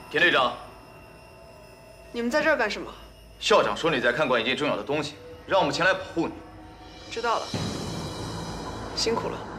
田队长， 你们在这儿干什么？ 校长说你在看管一件重要的东西，让我们前来保护你。 知道了，辛苦了。